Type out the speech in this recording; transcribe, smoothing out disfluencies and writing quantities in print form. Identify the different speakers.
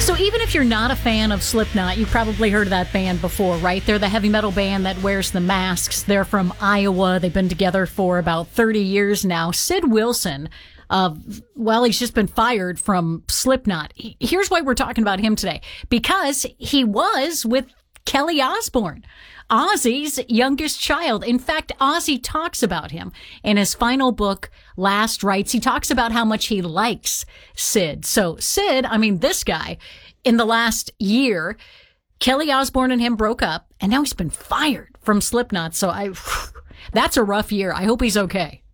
Speaker 1: So even if you're not a fan of Slipknot, you've probably heard of that band before, right? They're the heavy metal band that wears the masks. They're from Iowa. They've been together for about 30 years now. Sid Wilson, he's just been fired from Slipknot. Here's why we're talking about him today. Because he was with Kelly Osbourne, Ozzy's youngest child. In fact, Ozzy talks about him in his final book, Last Rites. He talks about how much he likes Sid. So Sid, this guy, in the last year, Kelly Osbourne and him broke up, and now he's been fired from Slipknot. So that's a rough year. I hope he's okay.